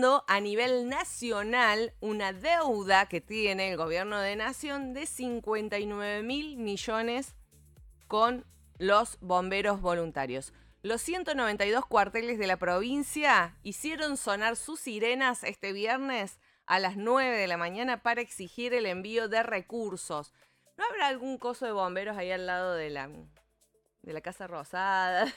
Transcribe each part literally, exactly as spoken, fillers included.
revisando a nivel nacional una deuda que tiene el gobierno de Nación de cincuenta y nueve mil millones con los bomberos voluntarios. Los ciento noventa y dos cuarteles de la provincia hicieron sonar sus sirenas este viernes a las nueve de la mañana para exigir el envío de recursos. ¿No habrá algún coso de bomberos ahí al lado de la, de la Casa Rosada?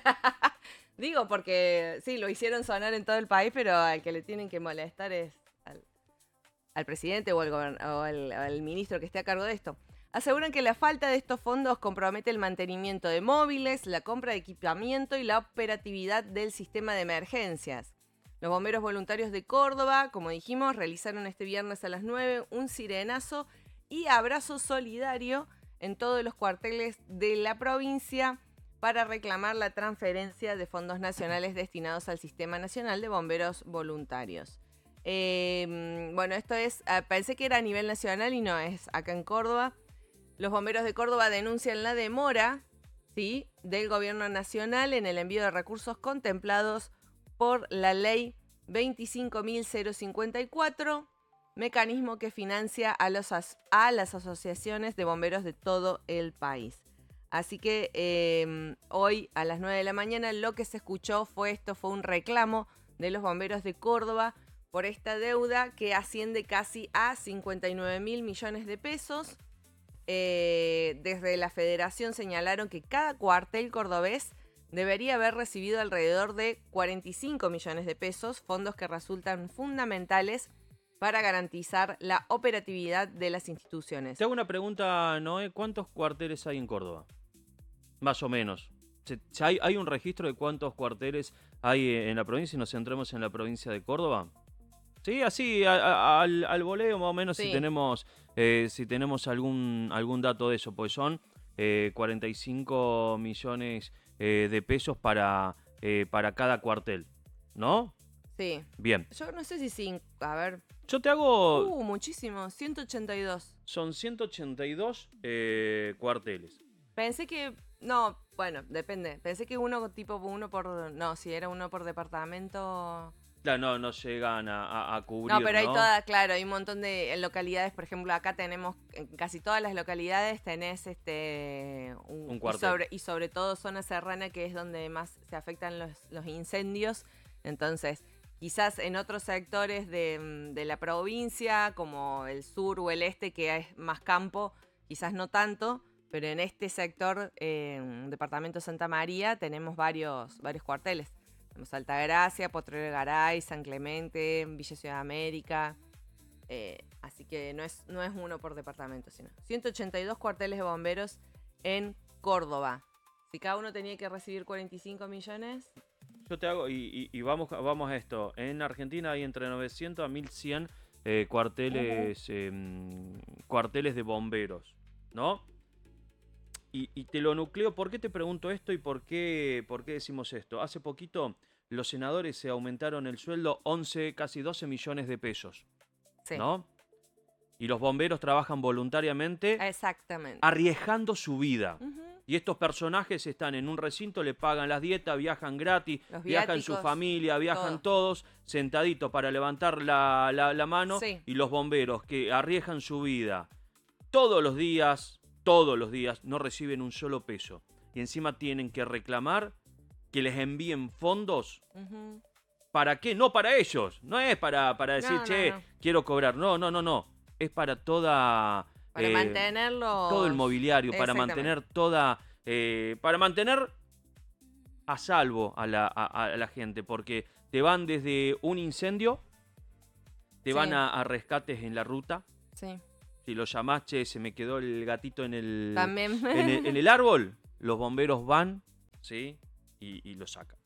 Digo, porque sí, lo hicieron sonar en todo el país, pero al que le tienen que molestar es al, al presidente o al, o al, al ministro que esté a cargo de esto. Aseguran que la falta de estos fondos compromete el mantenimiento de móviles, la compra de equipamiento y la operatividad del sistema de emergencias. Los bomberos voluntarios de Córdoba, como dijimos, realizaron este viernes a las nueve un sirenazo y abrazo solidario en todos los cuarteles de la provincia para reclamar la transferencia de fondos nacionales destinados al Sistema Nacional de Bomberos Voluntarios. Eh, bueno, esto es, pensé que era a nivel nacional y no, es acá en Córdoba. Los bomberos de Córdoba denuncian la demora, ¿sí?, del gobierno nacional en el envío de recursos contemplados por la ley veinticinco mil cincuenta y cuatro, mecanismo que financia a, los as- a las asociaciones de bomberos de todo el país. Así que eh, hoy a las nueve de la mañana lo que se escuchó fue esto, fue un reclamo de los bomberos de Córdoba por esta deuda que asciende casi a cincuenta y nueve mil millones de pesos. Eh, desde la federación señalaron que cada cuartel cordobés debería haber recibido alrededor de cuarenta y cinco millones de pesos, fondos que resultan fundamentales para garantizar la operatividad de las instituciones. Te hago una pregunta, Noé, ¿cuántos cuarteles hay en Córdoba? Más o menos. Se- se- ¿Hay, hay un registro de cuántos cuarteles hay en la provincia y nos centremos en la provincia de Córdoba? Sí, así, a- a- al, al voleo más o menos, si Sí. tenemos eh, si tenemos algún, algún dato de eso, pues son eh, cuarenta y cinco millones eh, de pesos para, eh, para cada cuartel, ¿no? Sí. Bien. Yo no sé si sí. A ver. Yo te hago... Uh, muchísimo. ciento ochenta y dos. Son ciento ochenta y dos eh, cuarteles. Pensé que... No, bueno, depende. Pensé que uno tipo uno por... No, si era uno por departamento... Claro, no, no llegan a, a- a cubrir, No, pero hay ¿no? todas, claro, hay un montón de localidades, por ejemplo, acá tenemos, en casi todas las localidades tenés este un, Un y, cuartel. sobre, y sobre todo zona serrana, que es donde más se afectan los, los incendios. Entonces, quizás en otros sectores de, de la provincia, como el sur o el este, que es más campo, quizás no tanto, pero en este sector, eh, departamento Santa María, tenemos varios, varios cuarteles. Tenemos Altagracia, Potrero Garay, San Clemente, Villa Ciudad América. Eh, así que no es, no es uno por departamento, sino ciento ochenta y dos cuarteles de bomberos en Córdoba. Si cada uno tenía que recibir cuarenta y cinco millones... Yo te hago, y, y- y vamos, vamos a esto. En Argentina hay entre novecientos a mil cien eh, cuarteles, eh, cuarteles de bomberos, ¿no? Y, y te lo nucleo, ¿por qué te pregunto esto y por qué, por qué decimos esto? Hace poquito los senadores se aumentaron el sueldo once, casi doce millones de pesos, Sí, ¿no? Y los bomberos trabajan voluntariamente, exactamente. arriesgando su vida. Ujú. Y estos personajes están en un recinto, le pagan las dietas, viajan gratis, Los viajan su viáticos, familia, viajan todo. todos sentaditos para levantar la, la- la mano. Sí. Y los bomberos que arriesgan su vida todos los días, todos los días, no reciben un solo peso. Y encima tienen que reclamar que les envíen fondos. Ujú. ¿Para qué? No para ellos. No es para, para decir, No, no, che, no. quiero cobrar. No, no, no, no. Es para toda... Para eh, mantenerlo. todo el mobiliario, para Exactamente. mantener toda... eh, para mantener a salvo a la, a- a la gente, porque te van desde un incendio, te Sí. van a, a rescates en la ruta. Sí, Si lo llamás, che, se me quedó el gatito en el, también. en el, en el árbol, los bomberos van, ¿sí? Y, y lo sacan.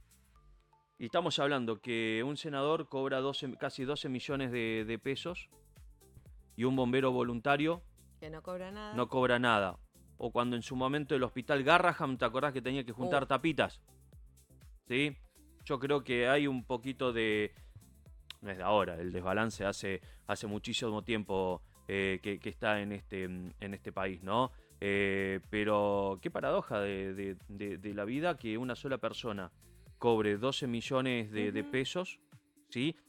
Y estamos hablando que un senador cobra doce, casi doce millones de, de pesos y un bombero voluntario Que no cobra nada. no cobra nada. O cuando en su momento el hospital Garraham, ¿te acordás que tenía que juntar Uh. tapitas? ¿Sí? Yo creo que hay un poquito de... No es de ahora, el desbalance hace, hace muchísimo tiempo eh, que, que está en este, en este país, ¿no? Eh, pero qué paradoja de, de- de- de la vida que una sola persona cobre doce millones de, de Ujú. pesos, ¿sí?